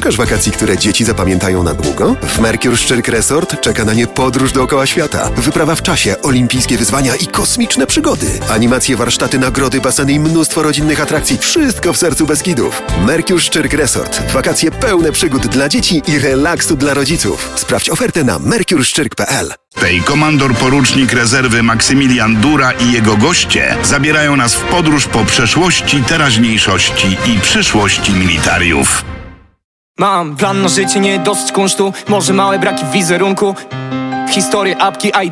Szukasz wakacji, które dzieci zapamiętają na długo? W Mercure Szczyrk Resort czeka na nie podróż dookoła świata, wyprawa w czasie, olimpijskie wyzwania i kosmiczne przygody. Animacje, warsztaty, nagrody, baseny i mnóstwo rodzinnych atrakcji. Wszystko w sercu Beskidów. Mercure Szczyrk Resort. Wakacje pełne przygód dla dzieci i relaksu dla rodziców. Sprawdź ofertę na mercureszczyrk.pl. Komandor porucznik rezerwy Maksymilian Dura i jego goście zabierają nas w podróż po przeszłości, teraźniejszości i przyszłości militariów. Mam plan na życie, nie dosyć kunsztu. Może małe braki w wizerunku. Historie, apki,